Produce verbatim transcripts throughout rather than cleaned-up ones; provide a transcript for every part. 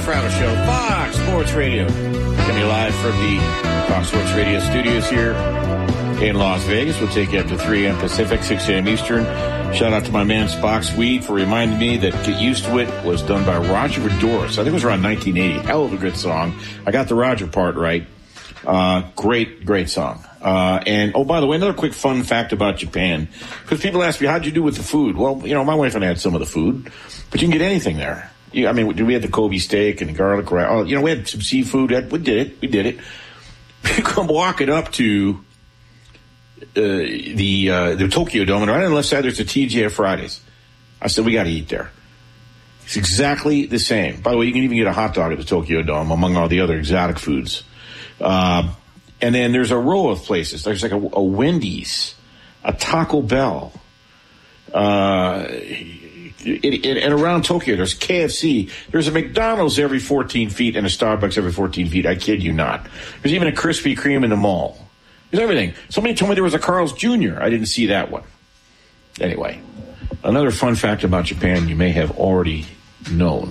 Fratto Show, Fox Sports Radio. Coming live from the Fox Sports Radio studios here in Las Vegas. We'll take you up to three a.m. Pacific, six a.m. Eastern. Shout out to my man Spock Sweet for reminding me that Get Used to It was done by Roger Voudouris. I think it was around nineteen eighty. Hell of a good song. I got the Roger part right. Uh, great, great song. Uh, and, oh, by the way, another quick fun fact about Japan. Because people ask me, how'd you do with the food? Well, you know, my wife and I had some of the food, but you can get anything there. You, I mean, we had the Kobe steak and the garlic rice. Oh, you know, we had some seafood. We did it. We did it. You come walking up to uh, the uh, the Tokyo Dome, and right on the left side, there's a T G I Fridays. I said, we got to eat there. It's exactly the same. By the way, you can even get a hot dog at the Tokyo Dome, among all the other exotic foods. Uh, and then there's a row of places. There's like a, a Wendy's, a Taco Bell. Uh, it, it, and around Tokyo, there's K F C. There's a McDonald's every fourteen feet and a Starbucks every fourteen feet. I kid you not. There's even a Krispy Kreme in the mall. There's everything. Somebody told me there was a Carl's Junior I didn't see that one. Anyway, another fun fact about Japan you may have already known.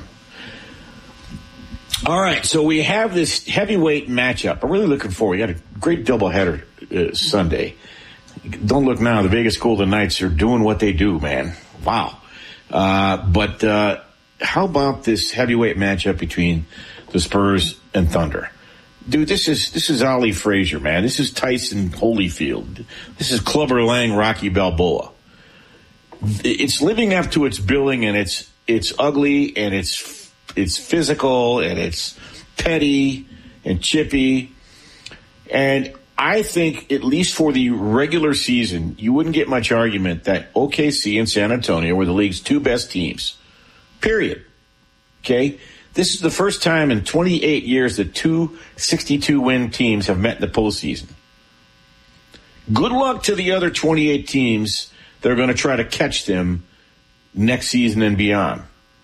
All right, so we have this heavyweight matchup. I'm really looking forward. We got a great doubleheader uh, Sunday. Don't look now. The Vegas Golden Knights are doing what they do, man. Wow. Uh, but uh, how about this heavyweight matchup between the Spurs and Thunder? Dude, this is this is Ali Frazier, man. This is Tyson Holyfield. This is Clubber Lang, Rocky Balboa. It's living up to its billing, and it's it's ugly, and it's it's physical, and it's petty and chippy. And I think, at least for the regular season, you wouldn't get much argument that O K C and San Antonio were the league's two best teams. Period. Okay? This is the first time in twenty-eight years that two sixty-two win teams have met in the postseason. Good luck to the other twenty-eight teams that are going to try to catch them next season and beyond.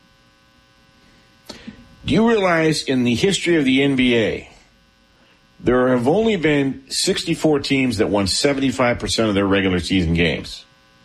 Do you realize in the history of the N B A, there have only been sixty-four teams that won seventy-five percent of their regular season games?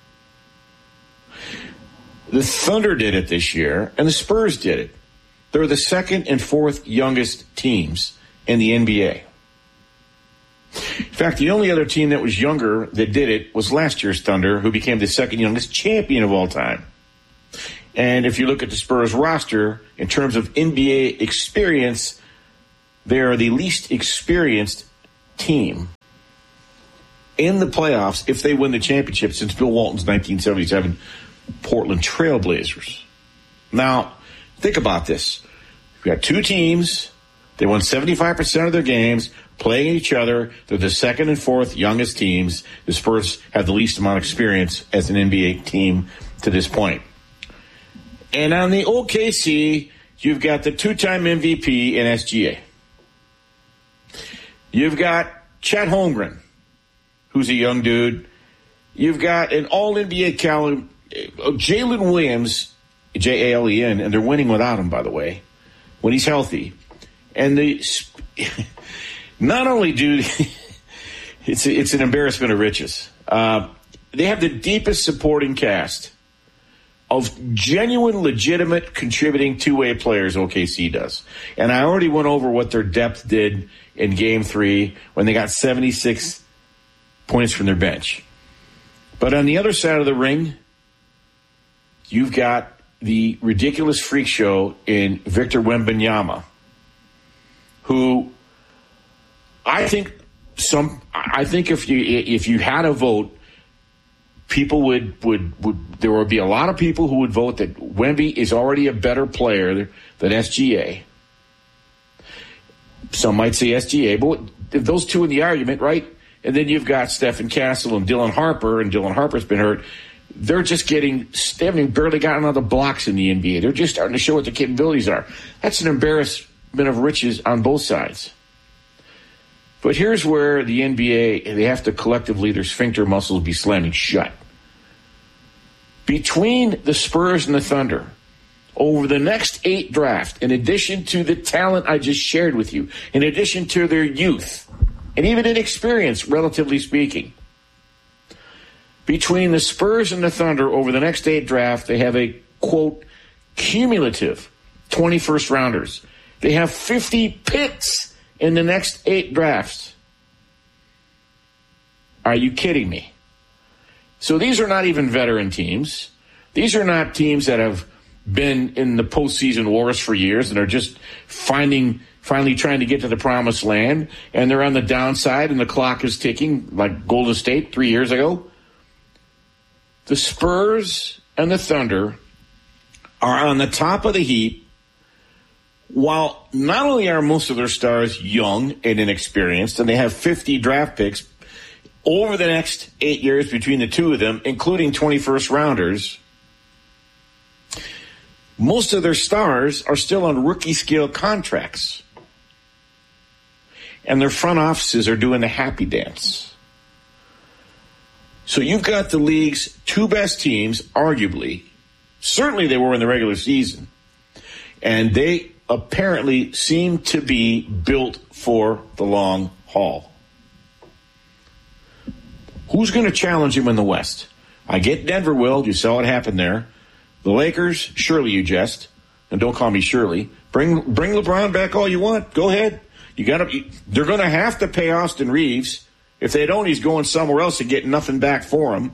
The Thunder did it this year, and the Spurs did it. They're the second and fourth youngest teams in the N B A. In fact, the only other team that was younger that did it was last year's Thunder, who became the second youngest champion of all time. And if you look at the Spurs roster, in terms of N B A experience, they are the least experienced team in the playoffs if they win the championship since Bill Walton's nineteen seventy-seven Portland Trail Blazers. Now, think about this. We've got two teams. They won seventy-five percent of their games, playing each other. They're the second and fourth youngest teams. The Spurs have the least amount of experience as an N B A team to this point. And on the O K C, you've got the two-time M V P in S G A. You've got Chet Holmgren, who's a young dude. You've got an all-N B A caliber, Jalen Williams, J A L E N, and they're winning without him, by the way, when he's healthy. And the not only do it's it's an embarrassment of riches. Uh, they have the deepest supporting cast of genuine, legitimate, contributing two-way players O K C does. And I already went over what their depth did in Game three when they got seventy-six points from their bench. But on the other side of the ring, you've got the ridiculous freak show in Victor Wembanyama, who I think some I think if you if you had a vote, people would, would, would, there would be a lot of people who would vote that Wemby is already a better player than S G A. Some might say S G A, but if those two in the argument, right? And then you've got Stephen Castle and Dylan Harper, and Dylan Harper's been hurt. They're just getting, they haven't barely gotten on the blocks in the N B A. They're just starting to show what their capabilities are. That's an embarrassment of riches on both sides. But here's where the N B A, they have to collectively, their sphincter muscles be slamming shut. Between the Spurs and the Thunder, over the next eight draft, in addition to the talent I just shared with you, in addition to their youth, and even inexperience, relatively speaking, between the Spurs and the Thunder over the next eight draft, they have a, quote, cumulative twenty-first rounders. They have fifty picks in the next eight drafts. Are you kidding me? So these are not even veteran teams. These are not teams that have been in the postseason wars for years and are just finding, finally trying to get to the promised land, and they're on the downside and the clock is ticking like Golden State three years ago. The Spurs and the Thunder are on the top of the heap, while not only are most of their stars young and inexperienced, and they have fifty draft picks over the next eight years between the two of them, including twenty-first rounders, most of their stars are still on rookie-scale contracts. And their front offices are doing the happy dance. So you've got the league's two best teams, arguably. Certainly they were in the regular season. And they apparently seem to be built for the long haul. Who's going to challenge him in the West? I get Denver will. You saw what happened there. The Lakers, surely you jest. And don't call me Shirley. Bring bring LeBron back all you want. Go ahead. You got to. They're going to have to pay Austin Reeves. If they don't, he's going somewhere else and getting nothing back for him.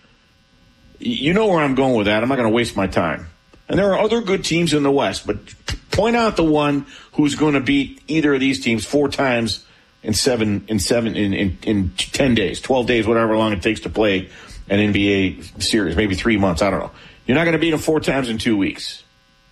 You know where I'm going with that. I'm not going to waste my time. And there are other good teams in the West, but point out the one who's going to beat either of these teams four times in seven, in seven, in, in, in ten days, twelve days, whatever long it takes to play an N B A series, maybe three months. I don't know. You're not going to beat them four times in two weeks.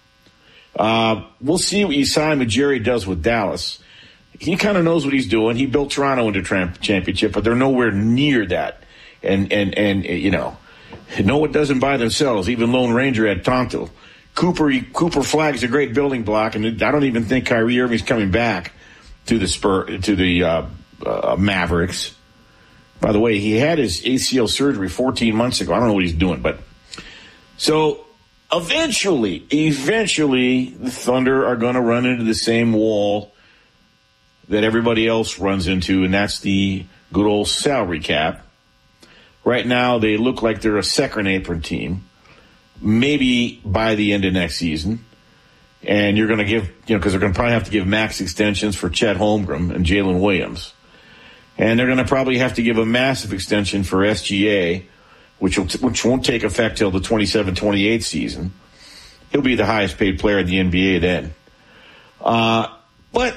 Uh, we'll see what Isai Ujiri does with Dallas. He kind of knows what he's doing. He built Toronto into a championship, but they're nowhere near that. And, and, and, you know, no one doesn't by themselves. Even Lone Ranger had Tonto. Cooper, Cooper Flag's a great building block, and I don't even think Kyrie Irving's coming back to the Spur, to the, uh, uh, Mavericks. By the way, he had his A C L surgery fourteen months ago. I don't know what he's doing, but so eventually, eventually the Thunder are going to run into the same wall that everybody else runs into, and that's the good old salary cap. Right now, they look like they're a second apron team, maybe by the end of next season. And you're going to give, you know, because they're going to probably have to give max extensions for Chet Holmgren and Jalen Williams. And they're going to probably have to give a massive extension for S G A, which will, which won't take effect till the twenty-seven twenty-eight season. He'll be the highest paid player in the N B A then. Uh, but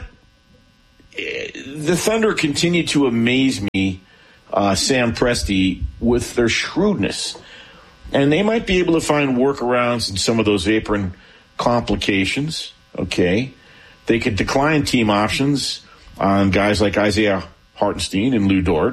the Thunder continue to amaze me, uh, Sam Presti, with their shrewdness. And they might be able to find workarounds in some of those apron complications, okay? They could decline team options on guys like Isaiah Hartenstein and Lou Dort.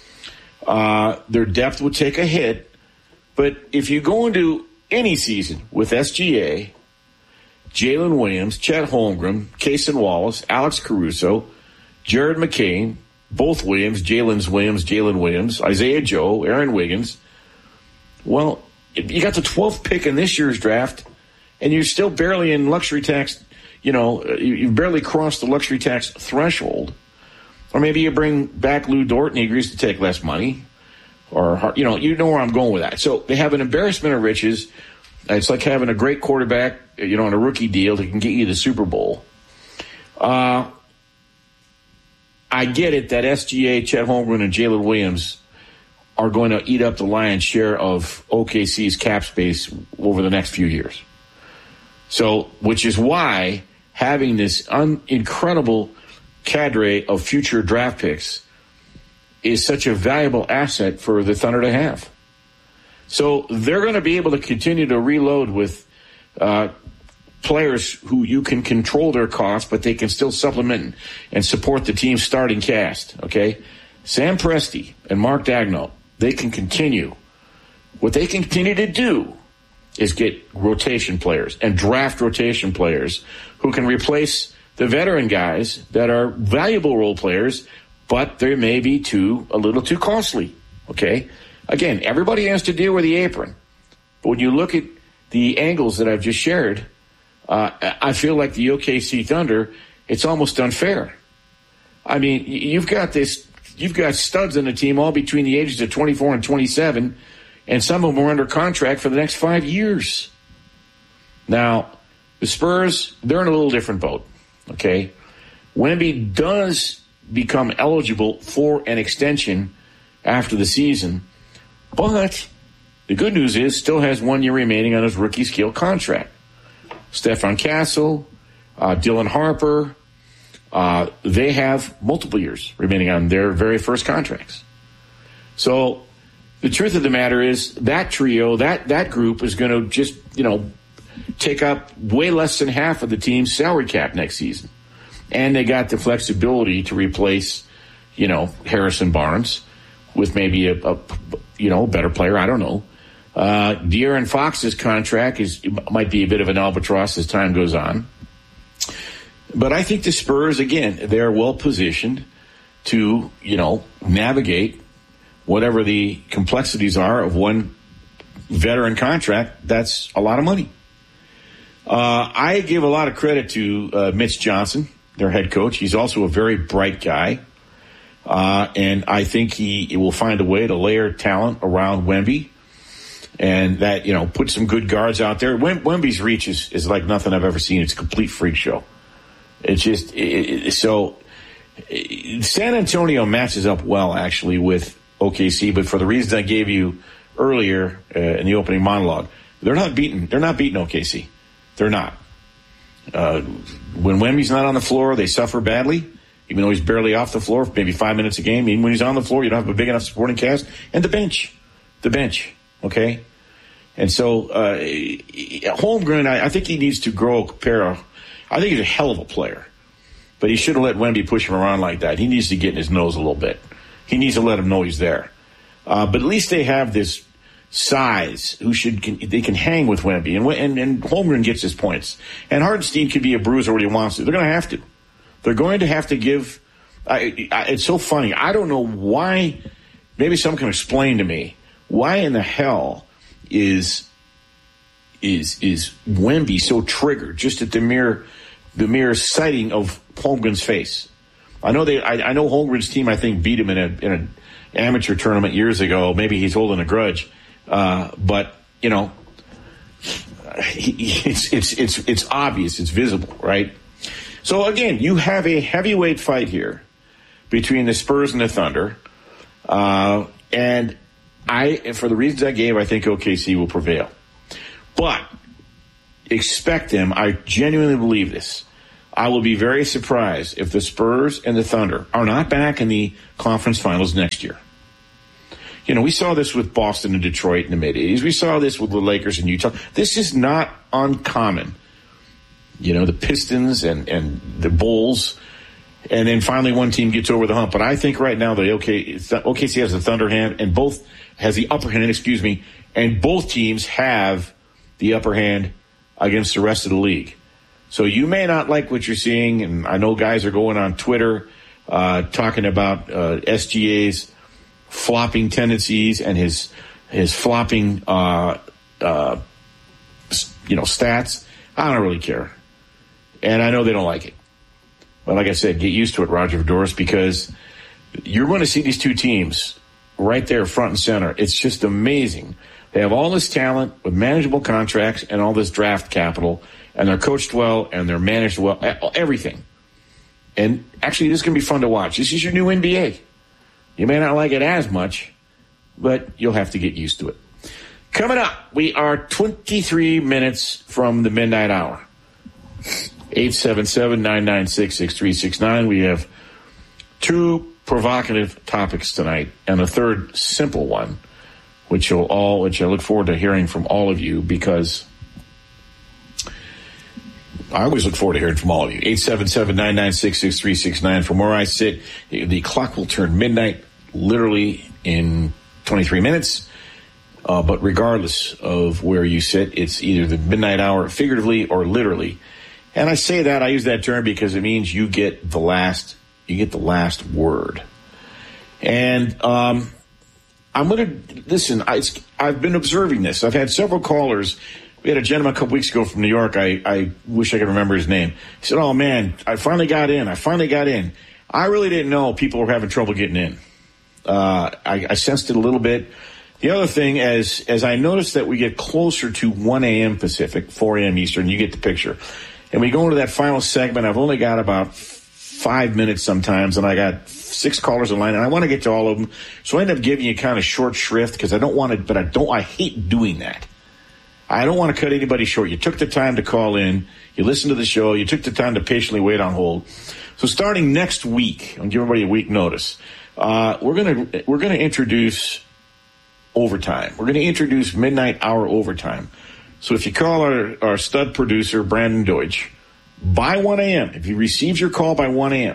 Uh, their depth would take a hit. But if you go into any season with S G A, Jalen Williams, Chet Holmgren, Cason Wallace, Alex Caruso, Jared McCain, both Williams, Jalen's Williams, Jalen Williams, Isaiah Joe, Aaron Wiggins. Well, you got the twelfth pick in this year's draft, and you're still barely in luxury tax, you know, you've barely crossed the luxury tax threshold. Or maybe you bring back Lou Dort and he agrees to take less money. Or, you know, you know where I'm going with that. So they have an embarrassment of riches. It's like having a great quarterback, you know, on a rookie deal that can get you the Super Bowl. Uh, I get it that S G A, Chet Holmgren, and Jalen Williams are going to eat up the lion's share of O K C's cap space over the next few years. So, which is why having this un- incredible cadre of future draft picks is such a valuable asset for the Thunder to have. So they're going to be able to continue to reload with uh, players who you can control their costs, but they can still supplement and support the team's starting cast, okay? Sam Presti and Mark Daigneault, they can continue. What they can continue to do is get rotation players and draft rotation players who can replace the veteran guys that are valuable role players, but they may be too a little too costly, okay? Again, everybody has to deal with the apron. But when you look at the angles that I've just shared, uh, I feel like the O K C Thunder, it's almost unfair. I mean, you've got this, you've got studs in the team all between the ages of twenty-four and twenty-seven, and some of them are under contract for the next five years. Now, the Spurs, they're in a little different boat. okay? Wemby does become eligible for an extension after the season, but the good news is still has one year remaining on his rookie scale contract. Stephon Castle, uh, Dylan Harper, uh, they have multiple years remaining on their very first contracts. So the truth of the matter is that trio, that, that group is going to just, you know, take up way less than half of the team's salary cap next season. And they got the flexibility to replace, you know, Harrison Barnes with maybe a, a you know, better player. I don't know. Uh, De'Aaron Fox's contract is might be a bit of an albatross as time goes on. But I think the Spurs, again, they're well positioned to, you know, navigate whatever the complexities are of one veteran contract. That's a lot of money. Uh, I give a lot of credit to uh, Mitch Johnson, their head coach. He's also a very bright guy. Uh, and I think he, he will find a way to layer talent around Wemby. And that, you know, put some good guards out there. Wem- Wemby's reach is, is like nothing I've ever seen. It's a complete freak show. It's just, it, it, so it, San Antonio matches up well, actually, with O K C. But for the reasons I gave you earlier uh, in the opening monologue, they're not beating, they're not beating O K C. They're not. Uh, when Wemby's not on the floor, they suffer badly, even though he's barely off the floor, maybe five minutes a game. Even when he's on the floor, you don't have a big enough supporting cast. And the bench, the bench, okay? And so uh, Holmgren, I, I think he needs to grow a pair of, I think he's a hell of a player. But he should have let Wemby push him around like that. He needs to get in his nose a little bit. He needs to let him know he's there. Uh, but at least they have this size who should can, they can hang with Wemby, and, and and Holmgren gets his points. And Hartenstein could be a bruiser when he wants to. They're going to have to. They're going to have to give. I, I, it's so funny. I don't know why. Maybe someone can explain to me why in the hell is is is Wemby so triggered just at the mere the mere sighting of Holmgren's face. I know they. I, I know Holmgren's team, I think, beat him in a in an amateur tournament years ago. Maybe he's holding a grudge. Uh, but, you know, it's, it's, it's, it's obvious, it's visible, right? So again, you have a heavyweight fight here between the Spurs and the Thunder. Uh, and I, for the reasons I gave, I think O K C will prevail. But expect them, I genuinely believe this. I will be very surprised if the Spurs and the Thunder are not back in the conference finals next year. You know, we saw this with Boston and Detroit in the mid-eighties. We saw this with the Lakers in Utah. This is not uncommon. You know, the Pistons and, and the Bulls, and then finally one team gets over the hump. But I think right now the O K C has the Thunder hand, and both has the upper hand, excuse me, and both teams have the upper hand against the rest of the league. So you may not like what you're seeing, and I know guys are going on Twitter uh, talking about uh, S G A's flopping tendencies and his his flopping uh, uh, you know stats. I don't really care, and I know they don't like it. But like I said, get used to it, Roger Voudouris, because you're going to see these two teams right there, front and center. It's just amazing. They have all this talent with manageable contracts and all this draft capital, and they're coached well and they're managed well. Everything. And actually, this is going to be fun to watch. This is your new N B A. You may not like it as much, but you'll have to get used to it. Coming up, we are twenty-three minutes from the midnight hour. eight seven seven, nine nine six, six three six nine. We have two provocative topics tonight and a third simple one, which you'll all, which I look forward to hearing from all of you, because I always look forward to hearing from all of you. eight seven seven, nine nine six, six three six nine. From where I sit, the clock will turn midnight literally in twenty-three minutes. Uh, but regardless of where you sit, it's either the midnight hour figuratively or literally. And I say that, I use that term because it means you get the last, you get the last word. And, um, I'm going to, listen, I, I've been observing this. I've had several callers. We had a gentleman a couple weeks ago from New York. I, I wish I could remember his name. He said, oh, man, I finally got in. I finally got in. I really didn't know people were having trouble getting in. Uh, I, I sensed it a little bit. The other thing, as as I noticed that we get closer to one a.m. Pacific, four a.m. Eastern, you get the picture. And we go into that final segment. I've only got about five minutes sometimes, and I got six callers in line, and I want to get to all of them. So I end up giving you kind of short shrift because I don't want to, but I don't, I hate doing that. I don't want to cut anybody short. You took the time to call in. You listened to the show. You took the time to patiently wait on hold. So starting next week, I'll give everybody a week notice. Uh, we're going to, we're going to introduce overtime. We're going to introduce midnight hour overtime. So if you call our, our stud producer, Brandon Deutsch, by one a.m., if he receives your call by one a.m.,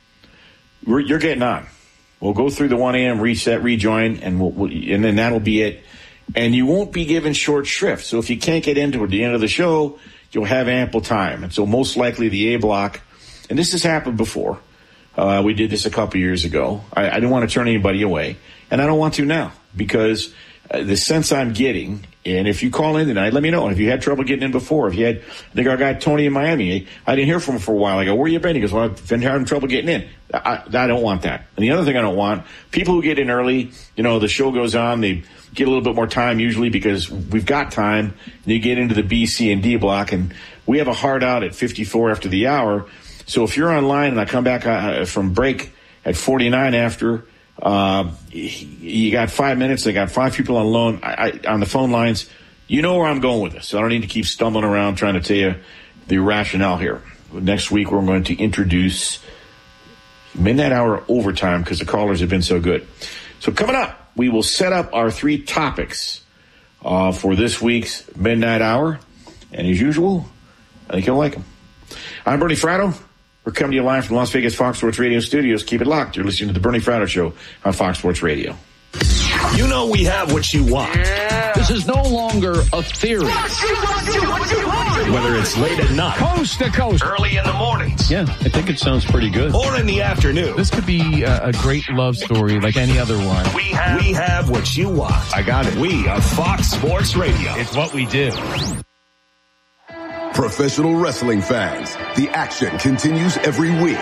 we're, you're getting on. We'll go through the one a.m., reset, rejoin, and we'll, we'll, and then that'll be it. And you won't be given short shrift. So if you can't get into it at the end of the show, you'll have ample time. And so most likely the A block, and this has happened before. Uh, we did this a couple years ago. I, I didn't want to turn anybody away, and I don't want to now because uh, the sense I'm getting, and if you call in tonight, let me know. If you had trouble getting in before, if you had, I think our guy Tony in Miami, I didn't hear from him for a while. I go, where you been? He goes, well, I've been having trouble getting in. I, I don't want that. And the other thing I don't want, people who get in early, you know, the show goes on, they get a little bit more time usually because we've got time, and you get into the B, C, and D block, and we have a hard out at fifty-four after the hour. So if you're online and I come back uh, from break at forty-nine after, uh, you got five minutes, they got five people on loan, I, I, on the phone lines, you know where I'm going with this. So I don't need to keep stumbling around trying to tell you the rationale here. Next week we're going to introduce midnight hour overtime because the callers have been so good. So coming up, we will set up our three topics uh, for this week's midnight hour. And as usual, I think you'll like them. I'm Bernie Fratto. We're coming to you live from Las Vegas Fox Sports Radio studios. Keep it locked. You're listening to the Bernie Fratto Show on Fox Sports Radio. You know we have what you want. Yeah. This is no longer a theory. What you want, you want, you want. Whether it's late at night, coast to coast, early in the mornings. Yeah, I think it sounds pretty good. Or in the afternoon. This could be a, a great love story like any other one. We have, we have what you want. I got it. We are Fox Sports Radio. It's what we do. Professional wrestling fans, the action continues every week.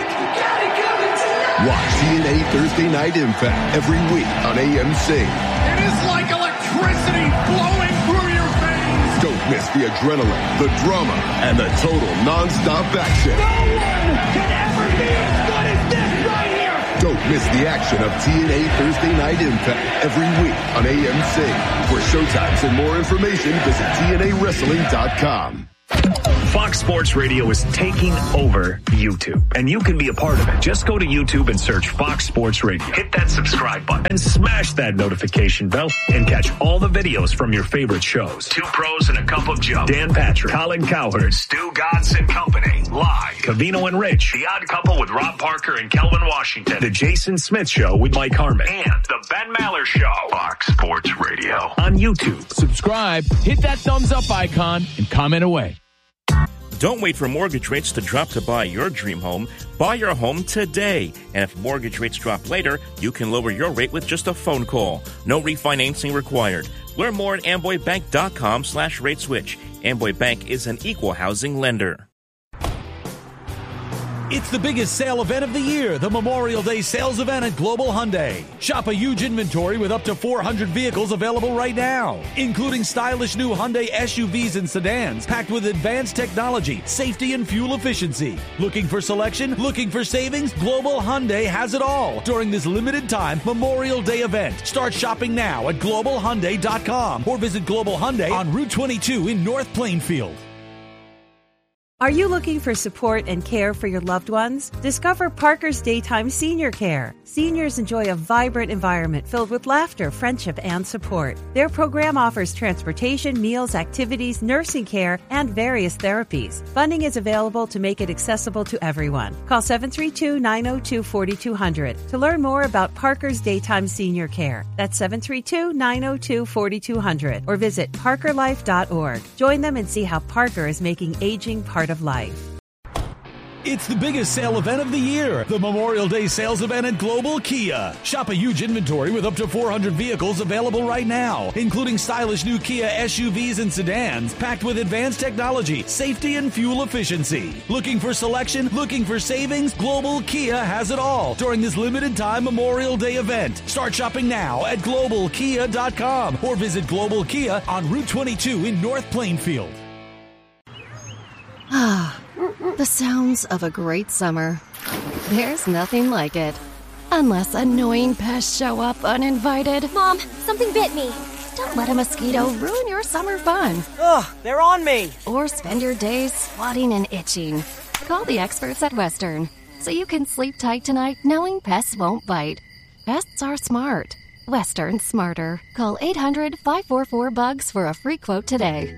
Watch T N A Thursday Night Impact every week on A M C. It is like electricity flowing through your veins. Don't miss the adrenaline, the drama, and the total non-stop action. No one can ever be as good as this right here. Don't miss the action of T N A Thursday Night Impact every week on A M C. For showtimes and more information, visit T N A wrestling dot com. Fox Sports Radio is taking over YouTube, and you can be a part of it. Just go to YouTube and search Fox Sports Radio. Hit that subscribe button and smash that notification bell and catch all the videos from your favorite shows. Two Pros and a Cup of Joe. Dan Patrick, Colin Cowherd, Stu Godson Company, live. Cavino and Rich, The Odd Couple with Rob Parker and Kelvin Washington. The Jason Smith Show with Mike Harmon. And The Ben Maller Show. Fox Sports Radio on YouTube. Subscribe, hit that thumbs up icon, and comment away. Don't wait for mortgage rates to drop to buy your dream home. Buy your home today. And if mortgage rates drop later, you can lower your rate with just a phone call. No refinancing required. Learn more at amboybank.com slash rate switch. Amboy Bank is an equal housing lender. It's the biggest sale event of the year, the Memorial Day sales event at Global Hyundai. Shop a huge inventory with up to four hundred vehicles available right now, including stylish new Hyundai S U Vs and sedans packed with advanced technology, safety, and fuel efficiency. Looking for selection? Looking for savings? Global Hyundai has it all during this limited time Memorial Day event. Start shopping now at global hyundai dot com or visit Global Hyundai on Route twenty-two in North Plainfield. Are you looking for support and care for your loved ones? Discover Parker's Daytime Senior Care. Seniors enjoy a vibrant environment filled with laughter, friendship, and support. Their program offers transportation, meals, activities, nursing care, and various therapies. Funding is available to make it accessible to everyone. Call seven three two, nine zero two, four two zero zero to learn more about Parker's Daytime Senior Care. That's seven three two, nine zero two, four two zero zero or visit parker life dot org. Join them and see how Parker is making aging part of life. It's the biggest sale event of the year, the Memorial Day sales event at Global Kia. Shop a huge inventory with up to four hundred vehicles available right now, including stylish new Kia S U Vs and sedans packed with advanced technology, safety, and fuel efficiency. Looking for selection? Looking for savings? Global Kia has it all during this limited time Memorial Day event. Start shopping now at global kia dot com or visit Global Kia on Route twenty-two in North Plainfield. Ah, The sounds of a great summer. There's nothing like it. Unless annoying pests show up uninvited. Mom, something bit me. Don't let a mosquito ruin your summer fun. Ugh, they're on me. Or spend your days swatting and itching. Call the experts at Western, so you can sleep tight tonight knowing pests won't bite. Pests are smart. Western smarter. Call eight hundred, five four four, B U G S for a free quote today.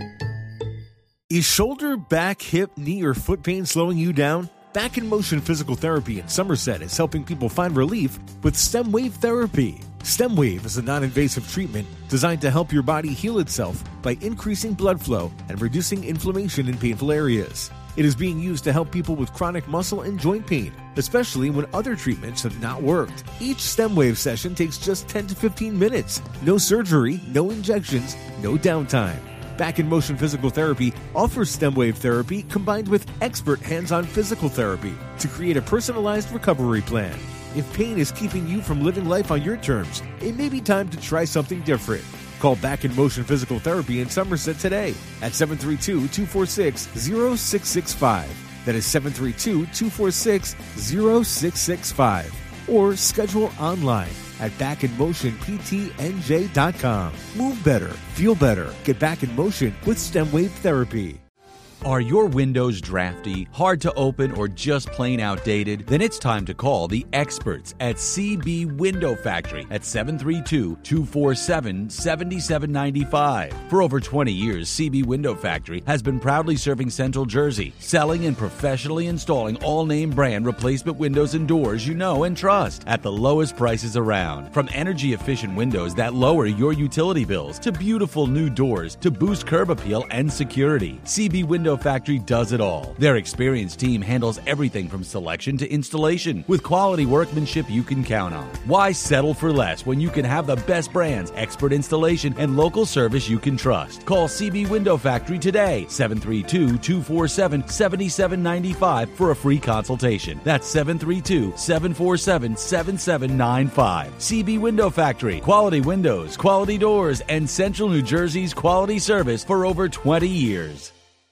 Is shoulder, back, hip, knee, or foot pain slowing you down? Back in Motion Physical Therapy in Somerset is helping people find relief with STEM Wave Therapy. STEM Wave is a non-invasive treatment designed to help your body heal itself by increasing blood flow and reducing inflammation in painful areas. It is being used to help people with chronic muscle and joint pain, especially when other treatments have not worked. Each STEM Wave session takes just ten to fifteen minutes. No surgery, no injections, no downtime. Back in Motion Physical Therapy offers STEM Wave therapy combined with expert hands-on physical therapy to create a personalized recovery plan. If pain is keeping you from living life on your terms, it may be time to try something different. Call Back in Motion Physical Therapy in Somerset today at seven three two, two four six, zero six six five. That is seven three two, two four six, zero six six five. Or schedule online at back in motion p t n j dot com. Move better, feel better, get back in motion with STEM Wave Therapy. Are your windows drafty, hard to open, or just plain outdated? Then it's time to call the experts at C B Window Factory at seven three two, two four seven, seven seven nine five. For over twenty years, C B Window Factory has been proudly serving Central Jersey, selling and professionally installing all-name brand replacement windows and doors you know and trust at the lowest prices around. From energy-efficient windows that lower your utility bills to beautiful new doors to boost curb appeal and security, C B Window Factory does it all. Their experienced team handles everything from selection to installation with quality workmanship you can count on. Why settle for less when you can have the best brands, expert installation, and local service you can trust? Call C B Window Factory today, seven three two, two four seven, seven seven nine five for a free consultation. That's seven three two, seven four seven, seven seven nine five. C B Window Factory. Quality windows, quality doors, and Central New Jersey's quality service for over twenty years.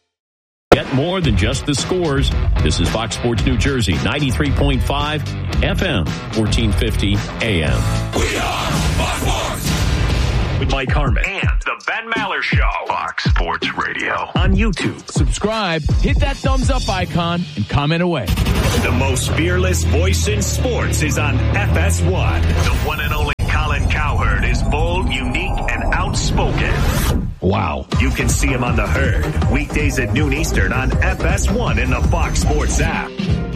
Get more than just the scores. This is Fox Sports New Jersey, ninety-three point five F M, fourteen fifty A M. We are Fox Sports. With Mike Harmon and the Ben Maller Show. Fox Sports Radio on YouTube. Subscribe, hit that thumbs up icon, and comment away. The most fearless voice in sports is on F S one. The one and only Colin Cowherd is bold, unique, and outspoken. Wow. You can see him on The Herd, weekdays at noon Eastern on F S one in the Fox Sports app.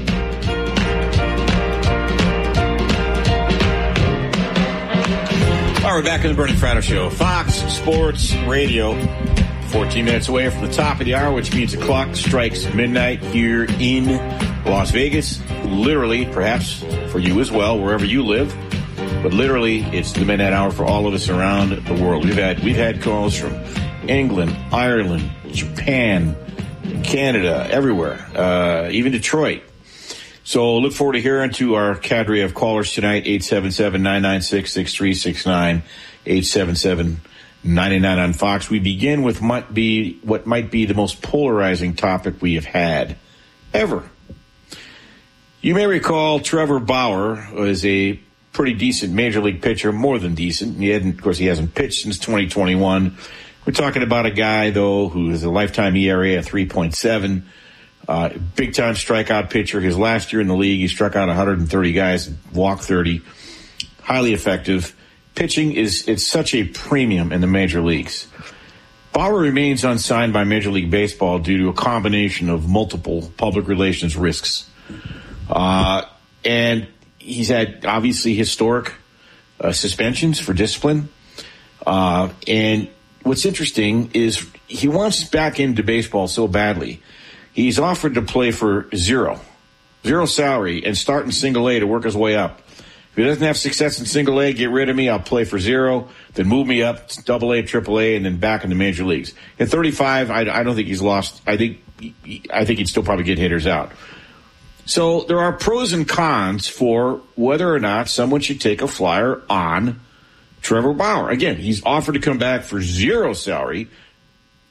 All right, we're back in the Bernie Fratto Show. Fox Sports Radio. fourteen minutes away from the top of the hour, which means the clock strikes midnight here in Las Vegas. Literally, perhaps for you as well, wherever you live. But literally, it's the midnight hour for all of us around the world. We've had we've had calls from England, Ireland, Japan, Canada, everywhere, uh, even Detroit. So look forward to hearing to our cadre of callers tonight, eight seven seven, nine nine six, six three six nine, eight seven seven, nine nine on Fox. We begin with might be what might be the most polarizing topic we have had ever. You may recall Trevor Bauer was a pretty decent major league pitcher, more than decent. He hadn't, of course, he hasn't pitched since twenty twenty-one. We're talking about a guy, though, who has a lifetime E R A of three point seven. Uh, big-time strikeout pitcher. His last year in the league, he struck out one hundred thirty guys, walked thirty. Highly effective. Pitching is it's such a premium in the major leagues. Bauer remains unsigned by Major League Baseball due to a combination of multiple public relations risks. Uh, and he's had, obviously, historic uh, suspensions for discipline. Uh, and what's interesting is he wants back into baseball so badly. He's offered to play for zero, zero salary and start in single A to work his way up. If he doesn't have success in single A, get rid of me. I'll play for zero, then move me up to double A, triple A, and then back in the major leagues. At thirty-five, I, I don't think he's lost. I think, I think he'd still probably get hitters out. So there are pros and cons for whether or not someone should take a flyer on Trevor Bauer. Again, he's offered to come back for zero salary,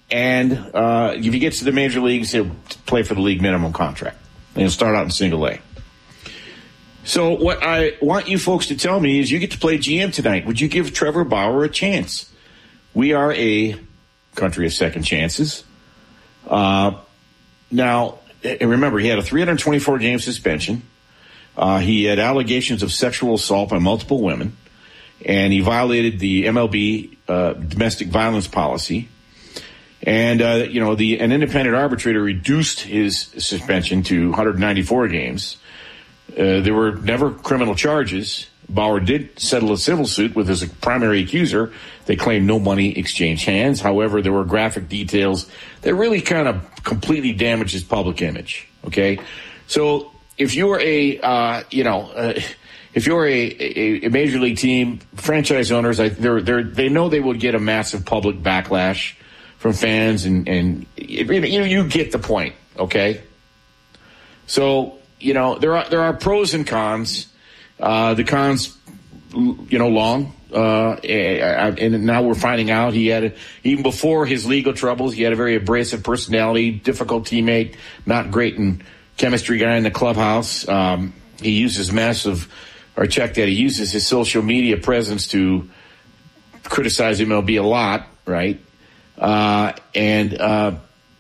and uh, if he gets to the major leagues, he'll play for the league minimum contract. And he'll start out in single A. So what I want you folks to tell me is you get to play G M tonight. Would you give Trevor Bauer a chance? We are a country of second chances. Uh, now, remember, he had a three hundred twenty-four game suspension. Uh, he had allegations of sexual assault by multiple women, and he violated the M L B uh, domestic violence policy. And, uh, you know, the an independent arbitrator reduced his suspension to one hundred ninety-four games. Uh, there were never criminal charges. Bauer did settle a civil suit with his primary accuser. They claimed no money exchanged hands. However, there were graphic details that really kind of completely damaged his public image. Okay? So if you're a, uh, you know, uh, if you're a, a, a major league team, franchise owners, I, they're, they're, they know they would get a massive public backlash from fans, and, and you know, you get the point, okay? So, you know, there are, there are pros and cons. Uh, the cons, you know, long, uh, and now we're finding out he had, a, even before his legal troubles, he had a very abrasive personality, difficult teammate, not great in chemistry guy in the clubhouse. Um, he uses massive, or check that, he uses his social media presence to criticize M L B a lot, right? Uh, and, uh,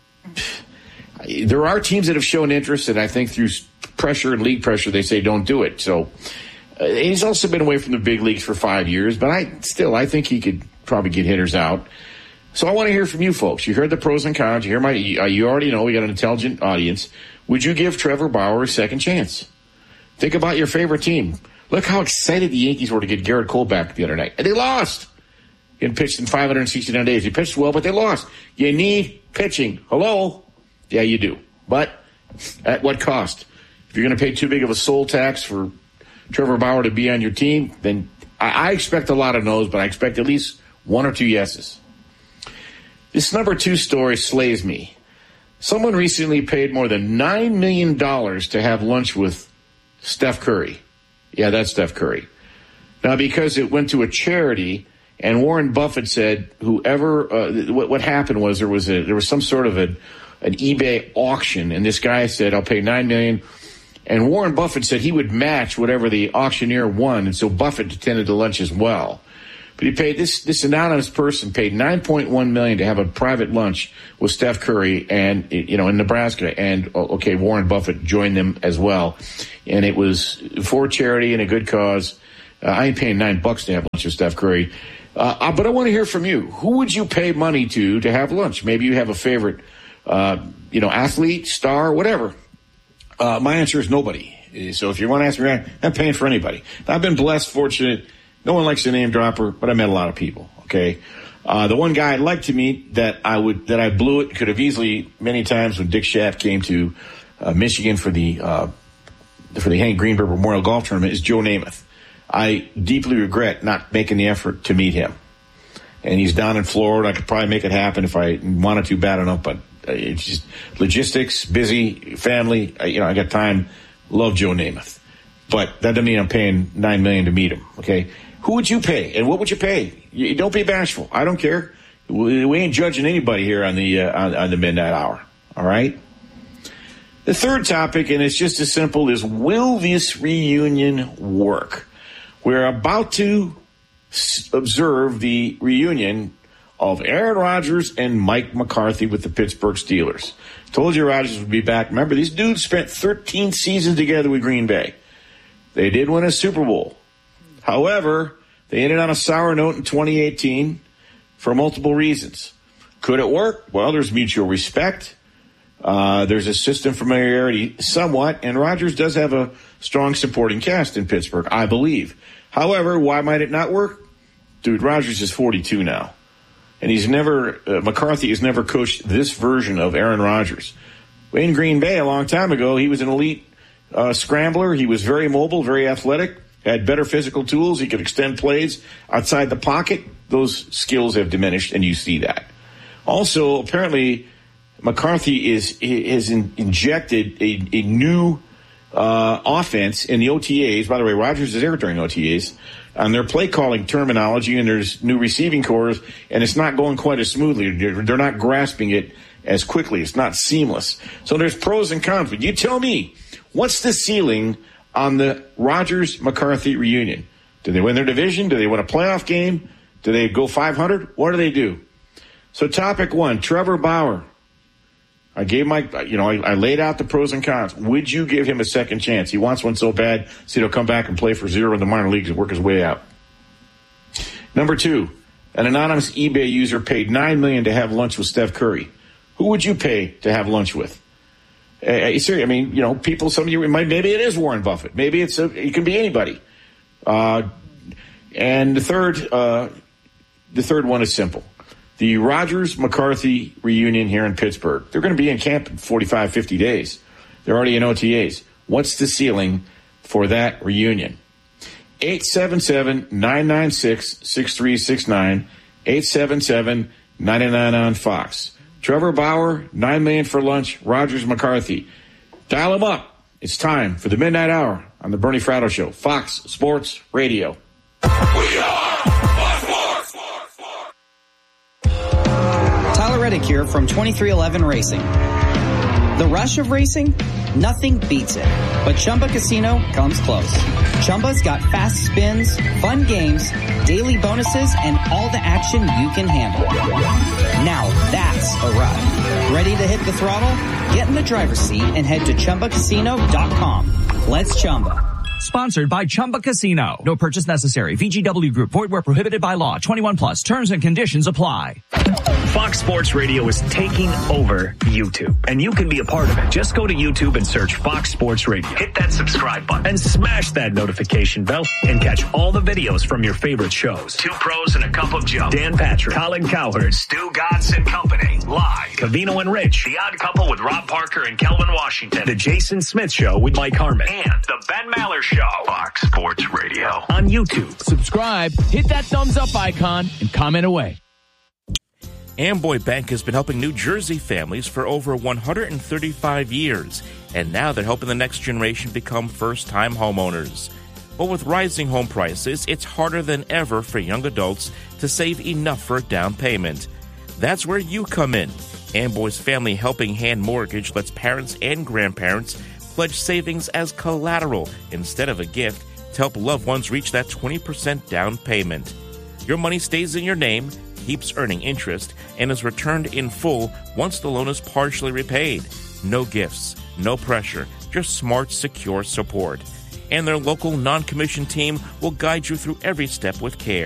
there are teams that have shown interest, and I think through pressure and league pressure, they say don't do it. So, uh, he's also been away from the big leagues for five years, but I still, I think he could probably get hitters out. So I want to hear from you folks. You heard the pros and cons. You hear my, you already know we got an intelligent audience. Would you give Trevor Bauer a second chance? Think about your favorite team. Look how excited the Yankees were to get Garrett Cole back the other night. And they lost. He had pitched in five hundred sixty-nine days. He pitched well, but they lost. You need pitching. Hello? Yeah, you do. But at what cost? If you're going to pay too big of a soul tax for Trevor Bauer to be on your team, then I, I expect a lot of no's, but I expect at least one or two yeses. This number two story slays me. Someone recently paid more than nine million dollars to have lunch with Steph Curry. Yeah, that's Steph Curry. Now, because it went to a charity, and Warren Buffett said whoever, uh, what, what happened was there was a, there was some sort of a, an eBay auction, and this guy said, I'll pay nine million dollars. And Warren Buffett said he would match whatever the auctioneer won, and so Buffett attended the lunch as well. But he paid, this, this anonymous person paid nine point one million dollars to have a private lunch with Steph Curry and, you know, in Nebraska. And, okay, Warren Buffett joined them as well. And it was for charity and a good cause. Uh, I ain't paying nine bucks to have lunch with Steph Curry. Uh, but I want to hear from you. Who would you pay money to to have lunch? Maybe you have a favorite, uh, you know, athlete, star, whatever. Uh, my answer is nobody. So if you want to ask me, I'm paying for anybody. I've been blessed, fortunate. No one likes a name dropper, but I met a lot of people. Okay. Uh, the one guy I'd like to meet that I would, that I blew it, could have easily many times when Dick Schaap came to uh, Michigan for the, uh, for the Hank Greenberg Memorial Golf Tournament is Joe Namath. I deeply regret not making the effort to meet him. And he's down in Florida. I could probably make it happen if I wanted to bad enough, but it's just logistics, busy, family. I, you know, I got time. Love Joe Namath. But that doesn't mean I'm paying nine million dollars to meet him, okay? Who would you pay, and what would you pay? You, don't be bashful. I don't care. We, we ain't judging anybody here on the uh, on, on the midnight hour, all right? The third topic, and it's just as simple, is will this reunion work? We're about to s- observe the reunion of Aaron Rodgers and Mike McCarthy with the Pittsburgh Steelers. Told you Rodgers would be back. Remember, these dudes spent thirteen seasons together with Green Bay. They did win a Super Bowl. However, they ended on a sour note in twenty eighteen for multiple reasons. Could it work? Well, there's mutual respect. Uh, there's a system familiarity somewhat, and Rodgers does have a strong supporting cast in Pittsburgh, I believe. However, why might it not work? Dude, Rodgers is forty-two now. And he's never, uh, McCarthy has never coached this version of Aaron Rodgers. In Green Bay a long time ago, he was an elite uh, scrambler. He was very mobile, very athletic, had better physical tools. He could extend plays outside the pocket. Those skills have diminished, and you see that. Also, apparently, McCarthy is has in, injected a, a new uh, offense in the O T As. By the way, Rodgers is there during O T As. on their play calling terminology, and there's new receiving cores, and it's not going quite as smoothly. They're, they're not grasping it as quickly. It's not seamless. So there's pros and cons. But you tell me, what's the ceiling on the Rodgers-McCarthy reunion? Do they win their division? Do they win a playoff game? Do they go five hundred? What do they do? So topic one, Trevor Bauer. I gave my, you know, I, I laid out the pros and cons. Would you give him a second chance? He wants one so bad, so he'll come back and play for zero in the minor leagues and work his way out. Number two, an anonymous eBay user paid nine million dollars to have lunch with Steph Curry. Who would you pay to have lunch with? Uh, seriously, I mean, you know, people, some of you, might, maybe it is Warren Buffett. Maybe it's a, it can be anybody. Uh, and the third, uh, the third one is simple. The Rodgers-McCarthy reunion here in Pittsburgh. They're going to be in camp in forty-five, fifty days. They're already in O T As. What's the ceiling for that reunion? eight seven seven, nine nine six, six three six nine, eight seven seven, nine nine on Fox. Trevor Bauer, nine million dollars for lunch, Rodgers-McCarthy. Dial him up. It's time for the Midnight Hour on the Bernie Fratto Show, Fox Sports Radio. We are Fox Sports. Tyler Reddick here from twenty-three eleven Racing. The rush of racing? Nothing beats it. But Chumba Casino comes close. Chumba's got fast spins, fun games, daily bonuses, and all the action you can handle. Now that's a ride. Ready to hit the throttle? Get in the driver's seat and head to Chumba Casino dot com. Let's Chumba. Sponsored by Chumba Casino. No purchase necessary. V G W Group. Void where prohibited by law. twenty-one plus. Terms and conditions apply. Fox Sports Radio is taking over YouTube, and you can be a part of it. Just go to YouTube and search Fox Sports Radio. Hit that subscribe button and smash that notification bell and catch all the videos from your favorite shows. Two Pros and a Cup of Joe. Dan Patrick, Colin Cowherd, Stu Gatz and Company. Live. Covino and Rich. The Odd Couple with Rob Parker and Kelvin Washington. The Jason Smith Show with Mike Harmon. And the Ben Maller Show. Fox Sports Radio on YouTube. Subscribe, hit that thumbs up icon, and comment away. Amboy Bank has been helping New Jersey families for over one hundred thirty-five years, and now they're helping the next generation become first-time homeowners. But with rising home prices, it's harder than ever for young adults to save enough for a down payment. That's where you come in. Amboy's Family Helping Hand Mortgage lets parents and grandparents pledge savings as collateral instead of a gift to help loved ones reach that twenty percent down payment. Your money stays in your name, keeps earning interest, and is returned in full once the loan is partially repaid. No gifts, no pressure, just smart, secure support. And their local non-commissioned team will guide you through every step with care.